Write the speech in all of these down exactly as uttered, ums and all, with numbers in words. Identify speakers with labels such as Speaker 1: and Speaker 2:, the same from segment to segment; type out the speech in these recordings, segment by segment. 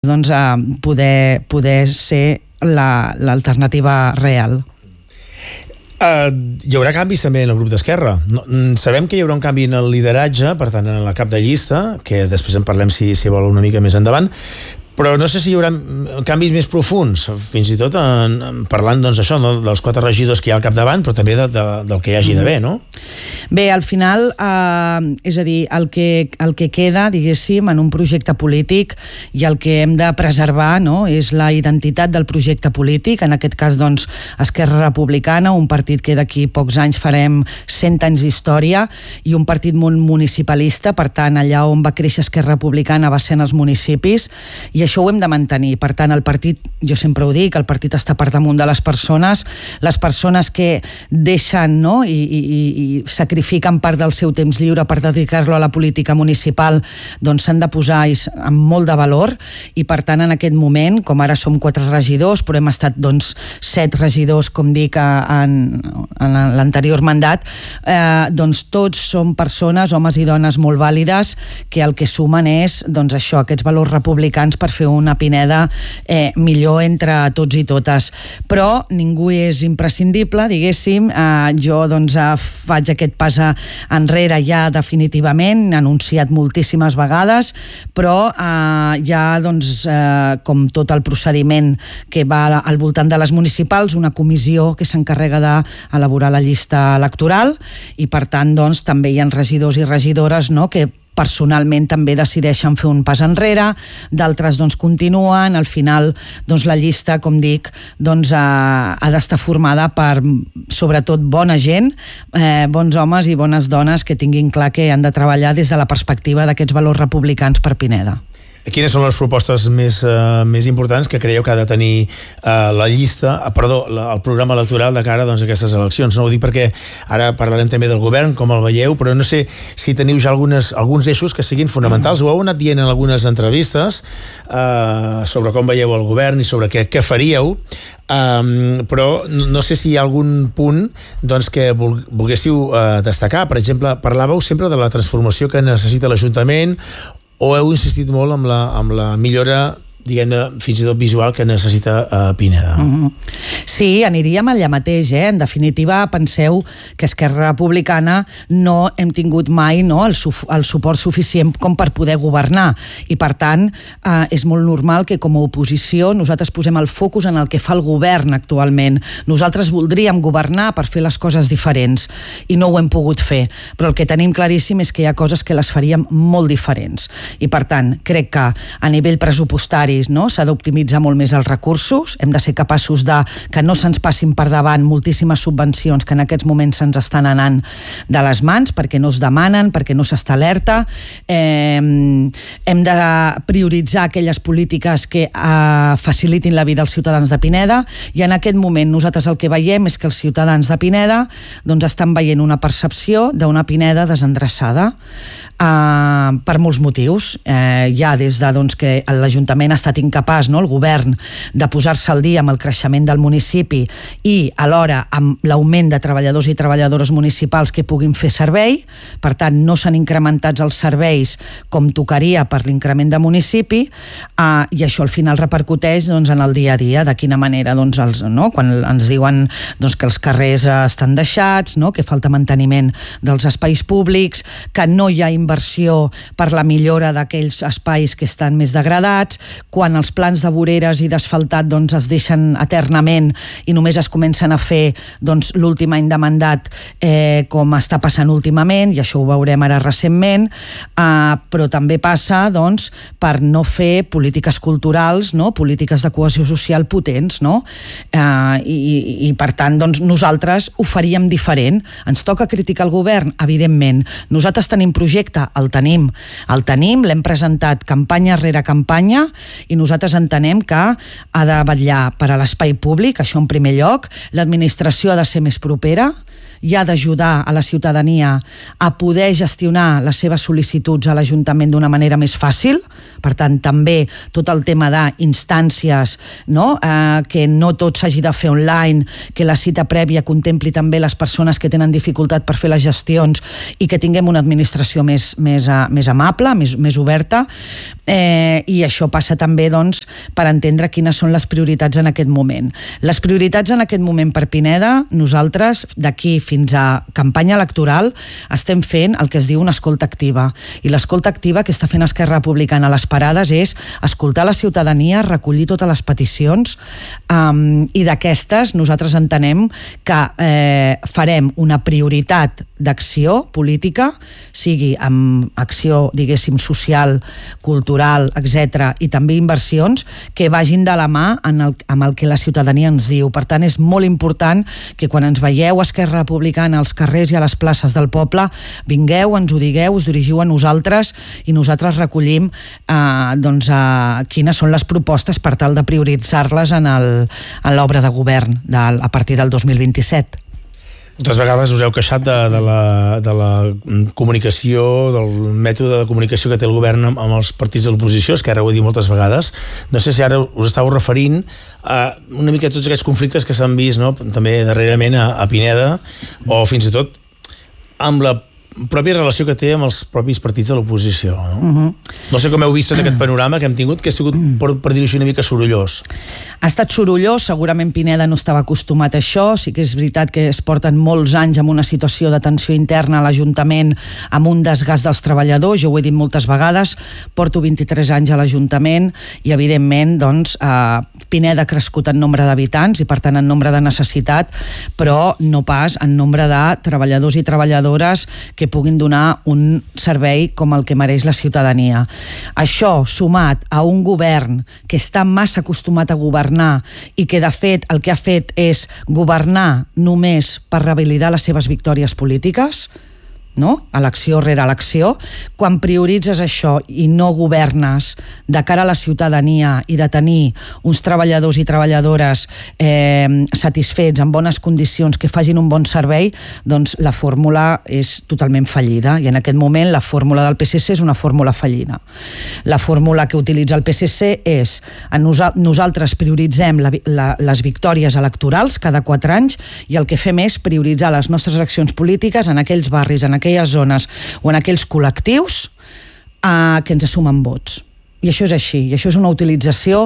Speaker 1: doncs, a poder, poder ser la, l'alternativa real.
Speaker 2: Uh, hi haurà canvis també en el grup d'Esquerra. No, sabem que hi haurà un canvi en el lideratge, per tant en la cap de llista, que després en parlem si, si vol una mica més endavant, però no sé si hi haurà canvis més profuns, fins i tot en, en parlant doncs, això, no? dels quatre regidors que hi ha al capdavant, però també de, de, del que hi hagi d'haver, no?
Speaker 1: Bé, al final, eh, és a dir, el que, el que queda, diguéssim, en un projecte polític i el que hem de preservar, no?, és la identitat del projecte polític, en aquest cas, doncs, Esquerra Republicana, un partit que d'aquí pocs anys farem cent anys d'història, i un partit municipalista, per tant, allà on va créixer Esquerra Republicana va ser en els municipis, i això ho hem de mantenir. Per tant, el partit, jo sempre ho dic, el partit està per damunt de les persones, les persones que deixen, no?, i, i, i sacrifiquen part del seu temps lliure per dedicar-lo a la política municipal, doncs s'han de posar amb molt de valor, i per tant, en aquest moment, com ara som quatre regidors, però hem estat, doncs, set regidors, com dic, en, en l'anterior mandat, eh, doncs tots som persones, homes i dones molt vàlides, que el que sumen és, doncs això, aquests valors republicans per fer una Pineda eh, millor entre tots i totes. Però ningú és imprescindible, diguéssim. Eh, jo doncs eh, faig aquest pas enrere ja definitivament, anunciat moltíssimes vegades, però eh, hi ha doncs, eh, com tot el procediment que va al voltant de les municipals, una comissió que s'encarrega d'elaborar la llista electoral, i per tant doncs, també hi ha regidors i regidores, no?, que personalment també decideixen fer un pas enrere, d'altres doncs continuen, al final doncs la llista, com dic, doncs ha, ha d'estar formada per sobretot bona gent, eh, bons homes i bones dones que tinguin clar que han de treballar des de la perspectiva d'aquests valors republicans per Pineda.
Speaker 2: Quines són les propostes més, uh, més importants que creieu que ha de tenir uh, la llista, uh, perdó, la, el programa electoral de cara doncs, a aquestes eleccions? No ho dic perquè ara parlarem també del govern, com el veieu, però no sé si teniu ja algunes, alguns eixos que siguin fonamentals. Ho heu anat dient en algunes entrevistes uh, sobre com veieu el govern i sobre què, què faríeu, um, però no sé si hi ha algun punt doncs, que volguéssiu uh, destacar. Per exemple, parlàveu sempre de la transformació que necessita l'Ajuntament, o heu insistit molt amb la, amb la millora, diguem-ne, fins i tot visual que necessita uh, Pineda?
Speaker 1: Mm-hmm. Sí, aniríem allà mateix, eh? En definitiva, penseu que Esquerra Republicana no hem tingut mai, no, el, su el suport suficient com per poder governar, i per tant eh, és molt normal que com a oposició nosaltres posem el focus en el que fa el govern actualment. Nosaltres voldríem governar per fer les coses diferents i no ho hem pogut fer, però el que tenim claríssim és que hi ha coses que les faríem molt diferents, i per tant crec que a nivell pressupostari, no? S'ha d'optimitzar molt més els recursos, hem de ser capaços de que no se'ns passin per davant moltíssimes subvencions que en aquests moments se'ns estan anant de les mans perquè no es demanen, perquè no s'està alerta. Eh, hem de prioritzar aquelles polítiques que eh, facilitin la vida als ciutadans de Pineda, i en aquest moment nosaltres el que veiem és que els ciutadans de Pineda doncs, estan veient una percepció d'una Pineda desendreçada eh, per molts motius. Eh, ja des de doncs, que l'Ajuntament ha estat incapaç, no, el govern, de posar-se al dia amb el creixement del municipi i alhora amb l'augment de treballadors i treballadores municipals que puguin fer servei. Per tant, no s'han incrementat els serveis com tocaria per l'increment de municipi, eh, i això al final repercuteix doncs, en el dia a dia, de quina manera doncs, els, no, quan ens diuen doncs, que els carrers estan deixats, no, que falta manteniment dels espais públics, que no hi ha inversió per la millora d'aquells espais que estan més degradats, quan els plans de voreres i d'asfaltat doncs, es deixen eternament i només es comencen a fer doncs, l'últim any de mandat, eh, com està passant últimament, i això ho veurem ara recentment, eh, però també passa doncs, per no fer polítiques culturals, no? Polítiques de cohesió social potents, no? Eh, i, i per tant doncs, nosaltres ho faríem diferent. Ens toca criticar el govern, evidentment. Nosaltres tenim projecte, el tenim, el tenim, l'hem presentat campanya rere campanya, i nosaltres entenem que ha de vetllar per a l'espai públic, això en primer lloc. L'administració ha de ser més propera. i ha d'ajudar a la ciutadania a poder gestionar les seves sol·licituds a l'Ajuntament d'una manera més fàcil. Per tant, també tot el tema d'instàncies, no? Eh, que no tot s'hagi de fer online, que la cita prèvia contempli també les persones que tenen dificultat per fer les gestions i que tinguem una administració més, més, més amable, més, més oberta. Eh, I això passa també, doncs, per entendre quines són les prioritats en aquest moment. Les prioritats en aquest moment per Pineda, nosaltres, d'aquí fins a campanya electoral, estem fent el que es diu una escolta activa. I l'escolta activa que està fent Esquerra Republicana a les parades és escoltar la ciutadania, recollir totes les peticions, um, i d'aquestes nosaltres entenem que eh, farem una prioritat d'acció política, sigui amb acció, diguéssim, social, cultural, etcètera, i també inversions que vagin de la mà en el, amb el que la ciutadania ens diu. Per tant, és molt important que quan ens veieu a Esquerra Republicana als carrers i a les places del poble, vingueu, ens ho digueu, us dirigiu a nosaltres i nosaltres recollim eh, doncs, eh, quines són les propostes per tal de prioritzar-les en l'obra de govern de, a partir del dos mil vint-i-set.
Speaker 2: Moltes vegades us heu queixat de, de, la, de la comunicació, del mètode de comunicació que té el govern amb, amb els partits de l'oposició, és que ara ho he dit moltes vegades. No sé si ara us estàveu referint a una mica tots aquests conflictes que s'han vist, no? També darrerament a, a Pineda, o fins i tot amb la pròpia relació que té amb els propis partits de l'oposició, no? Uh-huh. No sé com heu vist tot aquest panorama que hem tingut, que ha sigut, per, per dir-ho així, una mica sorollós.
Speaker 1: Ha estat sorollós, segurament Pineda no estava acostumat a això, sí que és veritat que es porten molts anys amb una situació de tensió interna a l'Ajuntament, amb un desgast dels treballadors, jo ho he dit moltes vegades, porto vint-i-tres anys a l'Ajuntament i evidentment, doncs, eh, Pineda ha crescut en nombre d'habitants i per tant en nombre de necessitat, però no pas en nombre de treballadors i treballadores que puguin donar un servei com el que mereix la ciutadania. Això, sumat a un govern que està massa acostumat a governar i que, de fet, el que ha fet és governar només per revalidar les seves victòries polítiques, no? Elecció rere elecció, quan prioritzes això i no governes de cara a la ciutadania i de tenir uns treballadors i treballadores eh, satisfets, en bones condicions, que facin un bon servei, doncs la fórmula és totalment fallida i en aquest moment la fórmula del P S C és una fórmula fallida. La fórmula que utilitza el P S C és en nosa- nosaltres prioritzem la, la, les victòries electorals cada quatre anys i el que fem és prioritzar les nostres accions polítiques en aquells barris, en aquelles zones o en aquells col·lectius eh, que ens sumen vots. I això és així, i això és una utilització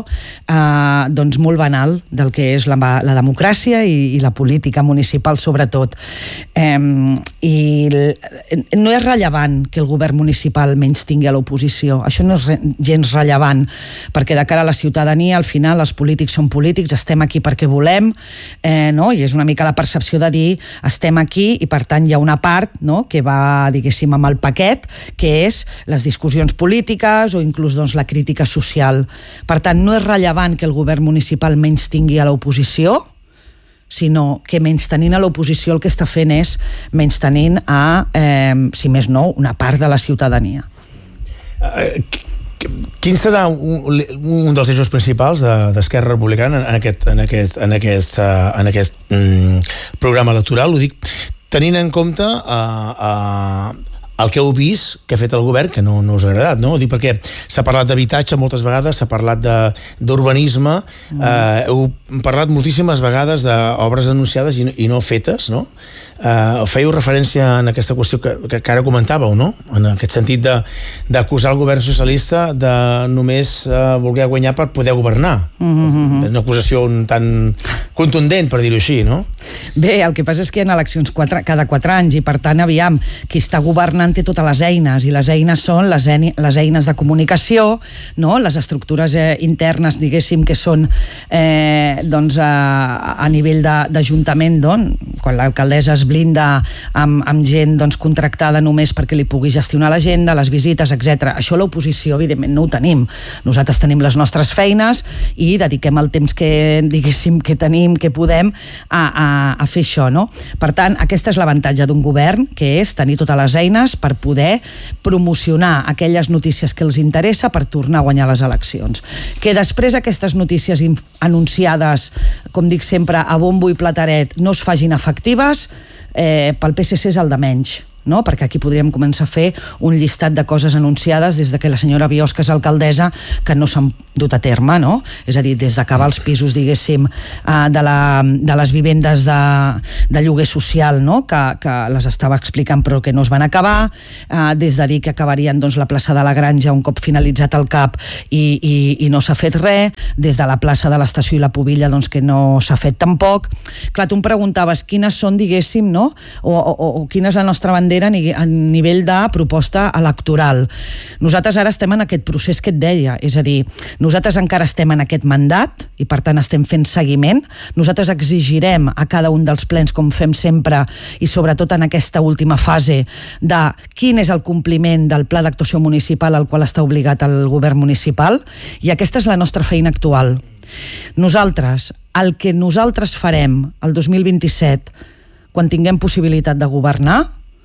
Speaker 1: eh, doncs molt banal del que és la, la democràcia i, i la política municipal sobretot. Eh, I no és rellevant que el govern municipal menys tingui a l'oposició, això no és re, gens rellevant, perquè de cara a la ciutadania al final els polítics són polítics, estem aquí perquè volem, eh, no? I és una mica la percepció de dir estem aquí i per tant hi ha una part, no? Que va, diguéssim, amb el paquet, que és les discussions polítiques o inclús doncs, la crítica social. Per tant, no és rellevant que el govern municipal menys tingui a l'oposició, sinó que menys tenint a l'oposició el que està fent és menys tenint a, eh, si més no, una part de la ciutadania.
Speaker 2: Quin serà un, un dels eixos principals d'Esquerra Republicana en aquest, en aquest, en aquest, en aquest mm, programa electoral? Ho dic tenint en compte a, a el que heu vist que ha fet el govern, que no, no us ha agradat, no? Ho dic perquè s'ha parlat d'habitatge moltes vegades, s'ha parlat d'urbanisme, mm. eh, heu parlat moltíssimes vegades d'obres anunciades i no, i no fetes, no? Eh, fèieu referència en aquesta qüestió que, que, que ara comentàveu, no? En aquest sentit d'acusar el govern socialista de només eh, voler guanyar per poder governar. Mm-hmm. És una acusació tan contundent, per dir-ho així, no?
Speaker 1: Bé, el que passa és que hi ha eleccions quatre, cada quatre anys i per tant, aviam, qui està governant té totes les eines i les eines són les, eines, les eines de comunicació, no? Les estructures eh, internes, diguéssim, que són eh, doncs, a, a nivell d'Ajuntament, doncs, quan l'alcaldessa es blinda amb, amb gent doncs, contractada només perquè li pugui gestionar l'agenda, les visites, etcètera. Això l'oposició, evidentment, no ho tenim. Nosaltres tenim les nostres feines i dediquem el temps que, diguéssim, que tenim, que podem, a, a, a fer això, no? Per tant, aquest és l'avantatge d'un govern, que és tenir totes les eines per poder promocionar aquelles notícies que els interessa per tornar a guanyar les eleccions. Que després aquestes notícies anunciades, com dic sempre, a bombo i plateret, no es facin efectives, eh, pel P S C és el de menys, no? Perquè aquí podríem començar a fer un llistat de coses anunciades des de que la senyora Biosca és alcaldessa que no s'han dut a terme, no? És a dir, des d'acabar els pisos, diguéssim, de, la, de les vivendes de, de lloguer social, no? Que, que les estava explicant però que no es van acabar, des de dir que acabarien doncs, la plaça de la Granja un cop finalitzat el C A P i, i, i no s'ha fet res, des de la plaça de l'Estació i la Pobilla doncs, que no s'ha fet tampoc. Clar, tu em preguntaves quines són, diguéssim, no? o, o, o quina és la nostra bandera a nivell de proposta electoral. Nosaltres ara estem en aquest procés que et deia, és a dir, nosaltres encara estem en aquest mandat i per tant estem fent seguiment. Nosaltres exigirem a cada un dels plens, com fem sempre, i sobretot en aquesta última fase, de quin és el compliment del pla d'actuació municipal al qual està obligat el govern municipal, i aquesta és la nostra feina actual. Nosaltres, el que nosaltres farem el dos mil vint-i-set, quan tinguem possibilitat de governar,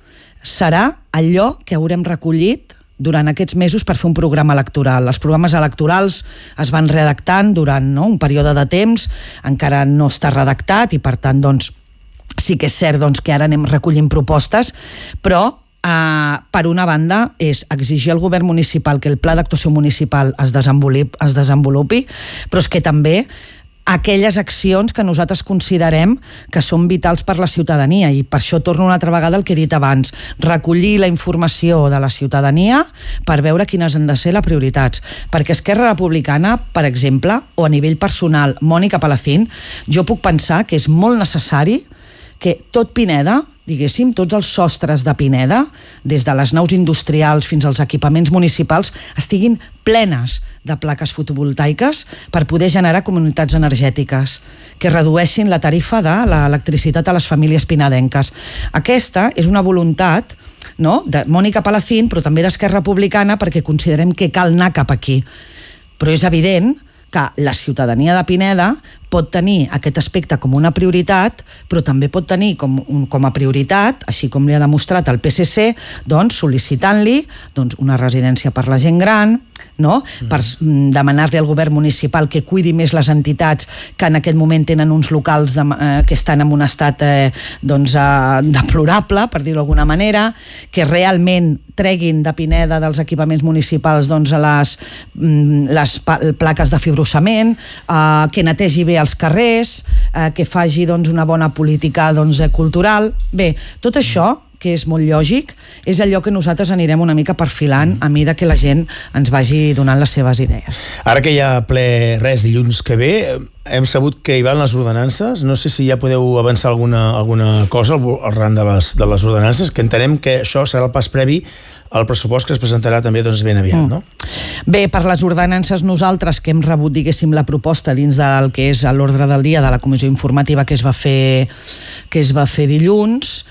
Speaker 1: serà allò que haurem recollit durant aquests mesos per fer un programa electoral. Els programes electorals es van redactant durant no, un període de temps, encara no està redactat i per tant doncs, sí que és cert doncs, que ara anem recollint propostes, però eh, per una banda és exigir al govern municipal que el pla d'actuació municipal es desenvolupi, es desenvolupi, però és que també aquelles accions que nosaltres considerem que són vitals per la ciutadania, i per això torno una altra vegada al que he dit abans, recollir la informació de la ciutadania per veure quines han de ser les prioritats, perquè Esquerra Republicana, per exemple, o a nivell personal, Mònica Palacín, jo puc pensar que és molt necessari que tot Pineda, diguéssim, tots els sostres de Pineda, des de les naus industrials fins als equipaments municipals, estiguin plenes de plaques fotovoltaiques per poder generar comunitats energètiques que redueixin la tarifa de l'electricitat a les famílies pinedenques. Aquesta és una voluntat, no?, de Mònica Palacín, però també d'Esquerra Republicana, perquè considerem que cal anar cap aquí. Però és evident que la ciutadania de Pineda pot tenir aquest aspecte com una prioritat, però també pot tenir com, un, com a prioritat, així com li ha demostrat el P S C, doncs, sol·licitant-li doncs, una residència per la gent gran, no? Mm. Per demanar-li al govern municipal que cuidi més les entitats que en aquest moment tenen uns locals de, eh, que estan en un estat eh, doncs, eh, deplorable, per dir-ho d'alguna manera, que realment treguin de Pineda dels equipaments municipals doncs, les, les plaques de fibrociment, eh, que netegi bé els carrers, eh, que faci doncs, una bona política doncs, cultural. Bé, tot això, que és molt lògic, és allò que nosaltres anirem una mica perfilant a mesura que la gent ens vagi donant les seves idees.
Speaker 2: Ara que hi ha ple res dilluns que ve, hem sabut que hi van les ordenances. No sé si ja podeu avançar alguna, alguna cosa al ran de les, de les ordenances, que entenem que això serà el pas previ al pressupost que es presentarà també doncs, ben aviat, no?
Speaker 1: Bé, per les ordenances nosaltres que hem rebut, diguéssim, la proposta dins del que és l'ordre del dia de la comissió informativa que es va fer, que es va fer dilluns,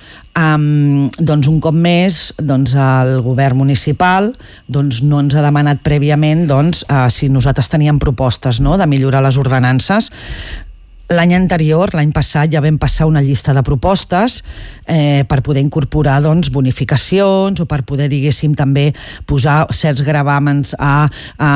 Speaker 1: Um, doncs un cop més doncs el govern municipal doncs no ens ha demanat prèviament doncs, uh, si nosaltres teníem propostes, no?, de millorar les ordenances. L'any anterior, l'any passat, ja vam passar una llista de propostes eh, per poder incorporar doncs, bonificacions o per poder, diguéssim, també posar certs gravàmens a, a,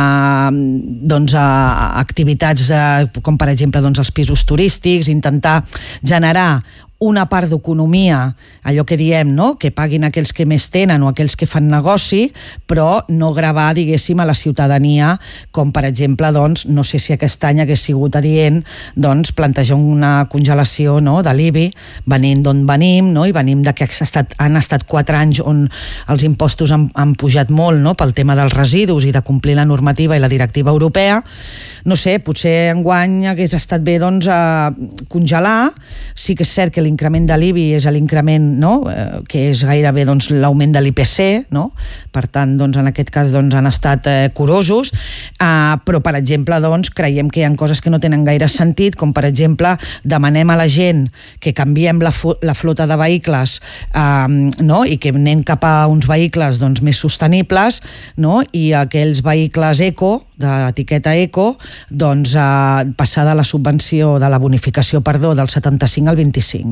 Speaker 1: doncs, a activitats de, com per exemple doncs, els pisos turístics, intentar generar una part d'economia, allò que diem, no?, que paguin aquells que més tenen o aquells que fan negoci, però no gravar, diguéssim, a la ciutadania, com per exemple, doncs, no sé si aquest any hagués sigut adient, doncs, plantejar una congelació, no?, de l'I B I, venint d'on venim, no?, i venim de que ha estat, han estat quatre anys on els impostos han, han pujat molt, no?, pel tema dels residus i de complir la normativa i la directiva europea. No sé, potser enguany hagués estat bé, doncs, a congelar. Sí que és cert que l'increment de l'I B I és l'increment, no?, eh, que és gairebé doncs, l'augment de l'I P C, no? Per tant, doncs, en aquest cas doncs, han estat eh, curosos, eh, però per exemple doncs, creiem que hi ha coses que no tenen gaire sentit, com per exemple demanem a la gent que canviem la, la flota de vehicles, eh, no?, i que anem cap a uns vehicles doncs, més sostenibles, no?, i aquells vehicles eco, d'etiqueta eco, doncs eh, passar de la subvenció, de la bonificació, perdó, del setanta-cinc al vint-i-cinc,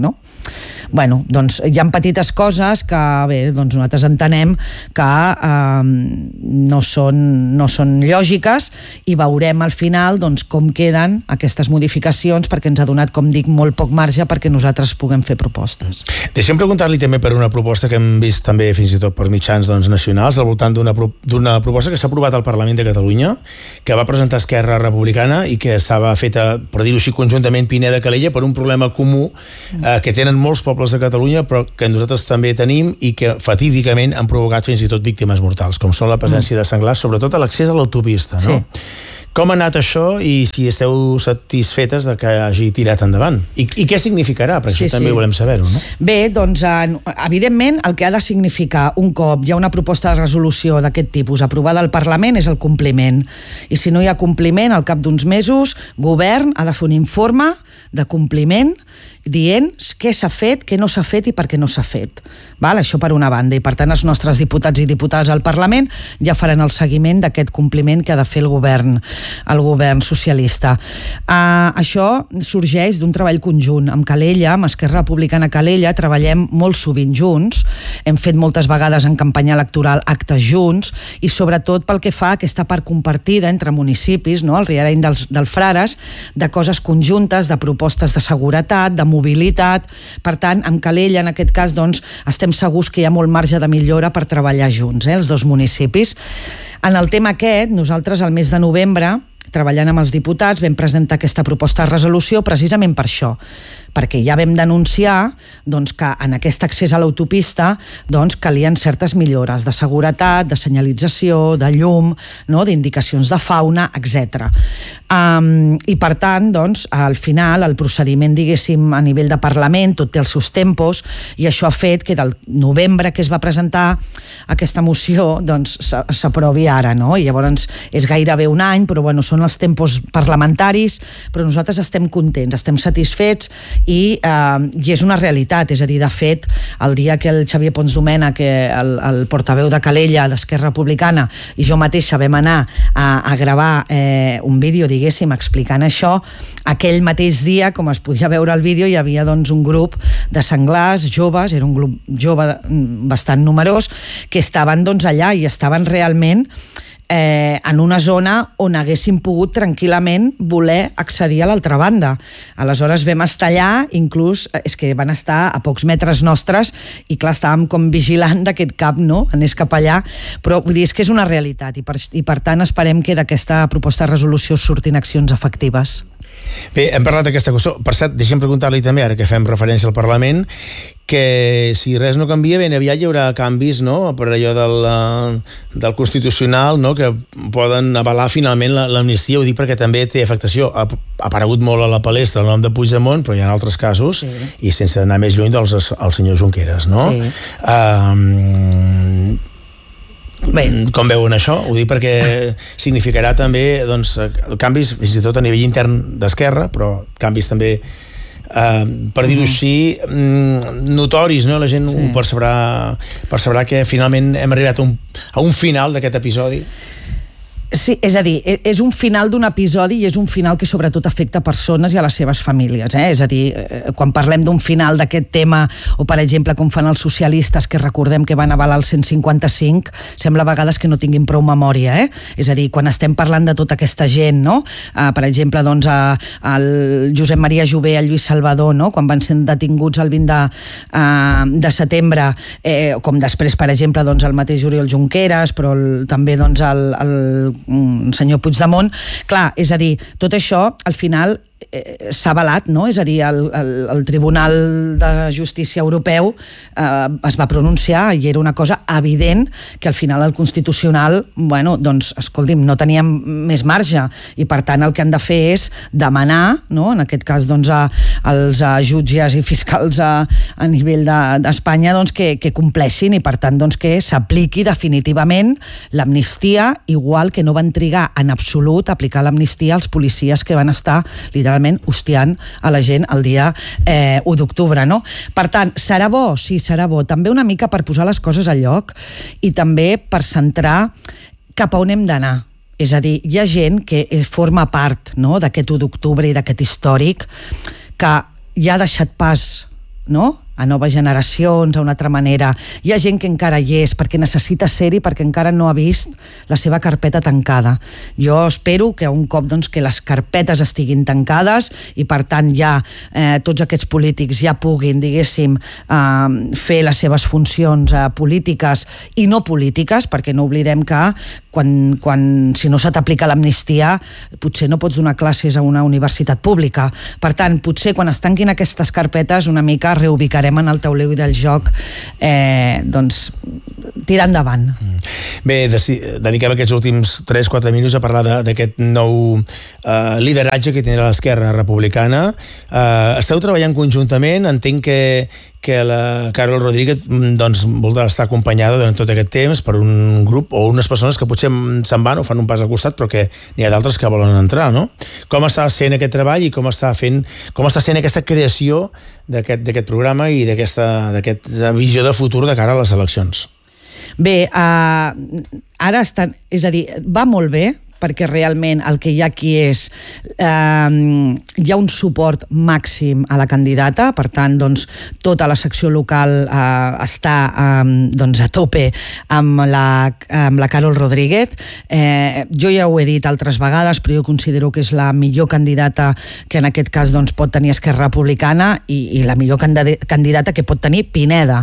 Speaker 1: no? Bueno, doncs hi ha petites coses que, bé, doncs nosaltres entenem que eh, no, són, no són lògiques i veurem al final doncs, com queden aquestes modificacions perquè ens ha donat, com dic, molt poc marge perquè nosaltres puguem fer propostes.
Speaker 2: Deixem preguntar-li també per una proposta que hem vist també fins i tot per mitjans doncs, nacionals al voltant d'una d'una proposta que s'ha aprovat al Parlament de Catalunya, que va presentar Esquerra Republicana i que estava feta, per dir-ho així, conjuntament Pineda-Calella per un problema comú eh, que tenen molts pobles de Catalunya, però que nosaltres també tenim i que fatídicament han provocat fins i tot víctimes mortals, com són la presència de senglars, sobretot a l'accés a l'autopista, no? Sí. Com ha anat això i si esteu satisfetes de que hagi tirat endavant? I, i què significarà? Per això sí, també sí. volem saber-ho, no?
Speaker 1: Bé, doncs, evidentment, el que ha de significar un cop hi ha una proposta de resolució d'aquest tipus aprovada al Parlament és el compliment. I si no hi ha compliment, al cap d'uns mesos, govern ha de fer un informe de compliment dient què s'ha fet, què no s'ha fet i per què no s'ha fet. Val? Això per una banda. I per tant els nostres diputats i diputades al Parlament ja faran el seguiment d'aquest compliment que ha de fer el govern, el govern socialista. Uh, això sorgeix d'un treball conjunt. Amb Calella, amb Esquerra Republicana Calella, treballem molt sovint junts, hem fet moltes vegades en campanya electoral actes junts i sobretot pel que fa a aquesta part compartida entre municipis, no? El Riareny dels, del Frares, de coses conjuntes, de propostes de seguretat, de mobilitat. Per tant, amb Calella, en aquest cas, doncs, estem segurs que hi ha molt marge de millora per treballar junts, eh, els dos municipis. En el tema aquest, nosaltres al mes de novembre, treballant amb els diputats, vam presentar aquesta proposta de resolució precisament per això, perquè ja vam denunciar doncs, que en aquest accés a l'autopista doncs, calien certes millores de seguretat, de senyalització, de llum, no? D'indicacions de fauna, etcètera. Um, I per tant, doncs, al final, el procediment, diguéssim, a nivell de Parlament, tot té els seus tempos, i això ha fet que del novembre que es va presentar aquesta moció doncs, s'aprovi ara, no? I llavors és gairebé un any, però bueno, són els tempos parlamentaris, però nosaltres estem contents, estem satisfets i, eh, i és una realitat, és a dir, de fet, el dia que el Xavier Pons Domena, que el, el portaveu de Calella, d'Esquerra Republicana, i jo mateixa vam anar a, a gravar eh, un vídeo, diguéssim, explicant això, aquell mateix dia, com es podia veure al vídeo, hi havia doncs un grup de senglars joves, era un grup jove bastant numerós, que estaven doncs allà i estaven realment Eh, en una zona on haguéssim pogut tranquil·lament voler accedir a l'altra banda. Aleshores vam estar allà, inclús és que van estar a pocs metres nostres i clar, estàvem com vigilant d'aquest cap, no? Anés cap allà, però vull dir, és que és una realitat i per, i per tant esperem que d'aquesta proposta de resolució surtin accions efectives.
Speaker 2: Bé, hem parlat d'aquesta qüestió. Per cert, deixem preguntar-li també, ara que fem referència al Parlament, que si res no canvia, ben aviat hi haurà canvis, no?, per allò del, del Constitucional, no?, que poden avalar finalment l'amnistia. Ho dic perquè també té afectació. Ha aparegut molt a la palestra el nom de Puigdemont, però hi ha altres casos, sí. I sense anar més lluny dels el senyor Junqueras, no? Sí. Um, Bé, com veuen això? Ho dic perquè significarà també doncs, canvis fins i tot a nivell intern d'Esquerra, però canvis també eh, per dir-ho així notoris, no? La gent sí. ho percebrà, percebrà que finalment hem arribat a un, a un final d'aquest episodi.
Speaker 1: Sí, és a dir, és un final d'un episodi i és un final que sobretot afecta persones i a les seves famílies, eh? És a dir, quan parlem d'un final d'aquest tema, o per exemple com fan els socialistes, que recordem que van avalar el cent cinquanta-cinc, sembla a vegades que no tinguin prou memòria, eh? És a dir, quan estem parlant de tota aquesta gent, no? Uh, per exemple, doncs, uh, el Josep Maria Jové, el Lluís Salvador, no? Quan van ser detinguts el vint de, uh, de setembre, eh, com després, per exemple, doncs, el mateix Oriol Junqueras, però el, també doncs, el, el senyor Puigdemont, clar, és a dir, tot això al final eh, s'ha avalat, no? És a dir, el, el, el Tribunal de Justícia Europeu eh, es va pronunciar i era una cosa evident que al final el Constitucional, bueno, doncs, escolti'm, no teníem més marge i per tant el que han de fer és demanar, no? En aquest cas, doncs, a, als a jutges i fiscals a, a nivell d'Espanya, de, doncs, que, que compleixin i per tant, doncs, que s'apliqui definitivament l'amnistia, igual que no van trigar en absolut a aplicar l'amnistia als policies que van estar literalment hostiant a la gent el dia eh, u d'octubre, no? Per tant, serà bo? Sí, serà bo. També una mica per posar les coses al lloc i també per centrar cap a on hem d'anar. És a dir, hi ha gent que forma part, no?, d'aquest u d'octubre i d'aquest històric que ja ha deixat pas no?, a noves generacions, a una altra manera. Hi ha gent que encara hi és perquè necessita ser-hi, perquè encara no ha vist la seva carpeta tancada. Jo espero que un cop doncs, que les carpetes estiguin tancades i per tant ja eh, tots aquests polítics ja puguin, diguéssim, eh, fer les seves funcions eh, polítiques i no polítiques, perquè no oblidem que quan, quan si no se t'aplica l'amnistia potser no pots donar classes a una universitat pública. Per tant, potser quan es tanquin aquestes carpetes una mica reubicarem en el taulell del joc eh, doncs tirar endavant.
Speaker 2: Bé, dediquem aquests últims tres quatre minuts a parlar d'aquest nou eh, lideratge que tindrà l'esquerra republicana. Eh, esteu treballant conjuntament, entenc que que la Carol Rodríguez doncs, voldrà estar acompanyada durant tot aquest temps per un grup o unes persones que potser se'n van o fan un pas al costat, però que n'hi ha d'altres que volen entrar, no? Com està sent aquest treball i com està fent, com està sent aquesta creació d'aquest programa i d'aquesta visió de futur de cara a les eleccions?
Speaker 1: Bé, uh, ara estan, és a dir, va molt bé, perquè realment el que hi ha aquí és eh, hi ha un suport màxim a la candidata, per tant, doncs, tota la secció local eh, està eh, doncs, a tope amb la, amb la Carol Rodríguez. Eh, jo ja ho he dit altres vegades, però jo considero que és la millor candidata que en aquest cas doncs, pot tenir Esquerra Republicana i, i la millor candidata que pot tenir Pineda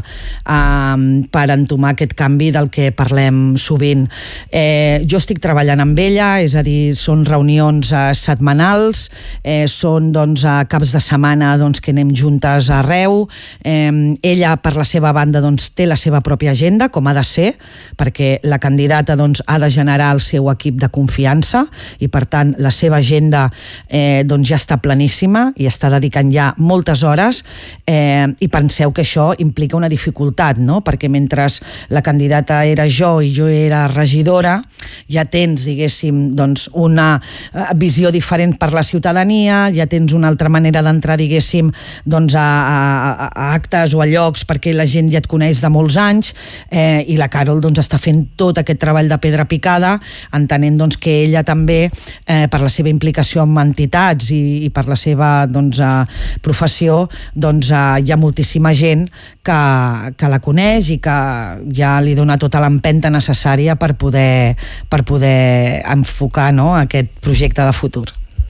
Speaker 1: eh, per entomar aquest canvi del que parlem sovint. Eh, jo estic treballant amb ella, és a dir, són reunions eh, setmanals, eh, són doncs, a caps de setmana doncs, que anem juntes arreu. Eh, ella, per la seva banda, doncs, té la seva pròpia agenda, com ha de ser, perquè la candidata doncs, ha de generar el seu equip de confiança i, per tant, la seva agenda eh, doncs, ja està planíssima i està dedicant ja moltes hores eh, i penseu que això implica una dificultat, no? Perquè mentre la candidata era jo i jo era regidora, ja tens, diguéssim, doncs una visió diferent per la ciutadania, ja tens una altra manera d'entrar, diguéssim, doncs a, a, a actes o a llocs perquè la gent ja et coneix de molts anys eh, i la Carol doncs està fent tot aquest treball de pedra picada, entenent doncs que ella també, eh, per la seva implicació amb entitats i, i per la seva doncs, eh, professió, doncs eh, hi ha moltíssima gent que, que la coneix i que ja li dona tota l'empenta necessària per poder, per poder enfocar, no?, aquest projecte de futur.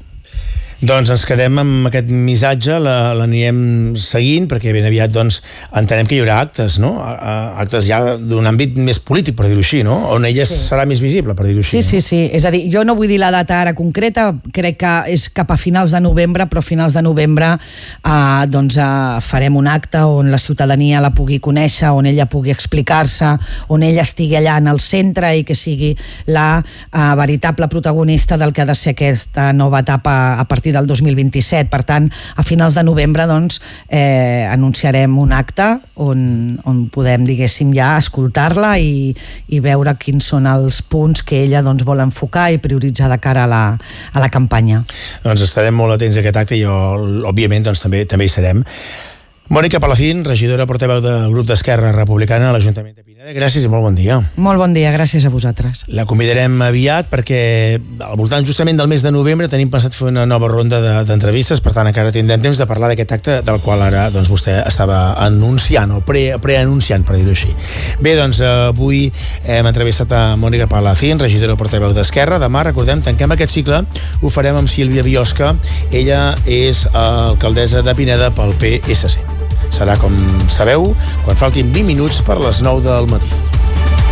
Speaker 2: Doncs ens quedem amb aquest missatge, l'anirem seguint, perquè ben aviat doncs, entenem que hi haurà actes, no? Actes ja d'un àmbit més polític, per dir-ho així, no? On ella sí. serà més visible, per dir-ho així.
Speaker 1: Sí, sí, sí. És a dir, jo no vull dir la data ara concreta, crec que és cap a finals de novembre, però a finals de novembre eh, doncs, eh, farem un acte on la ciutadania la pugui conèixer, on ella pugui explicar-se, on ella estigui allà en el centre i que sigui la eh, veritable protagonista del que ha de ser aquesta nova etapa a partir del dos mil vint-i-set. Per tant, a finals de novembre doncs, eh, anunciarem un acte on, on podem, diguéssim, ja escoltar-la i, i veure quins són els punts que ella doncs, vol enfocar i prioritzar de cara a la, a la campanya.
Speaker 2: Doncs estarem molt atents a aquest acte i jo, òbviament, doncs, també, també hi serem. Mònica Palacín, regidora portaveu del grup d'Esquerra Republicana a l'Ajuntament de Pineda. Gràcies i molt bon dia.
Speaker 1: Molt bon dia, gràcies a vosaltres.
Speaker 2: La convidarem aviat perquè al voltant justament del mes de novembre tenim pensat fer una nova ronda d'entrevistes, per tant encara tindrem temps de parlar d'aquest acte del qual ara doncs, vostè estava anunciant o pre, preanunciant, per dir-ho així. Bé, doncs avui hem entrevistat a Mònica Palacín, regidora portaveu d'Esquerra. Demà, recordem, tanquem aquest cicle, ho farem amb Sílvia Biosca. Ella és alcaldessa de Pineda pel P S C. Serà, com sabeu, quan faltin vint minuts per les nou del matí.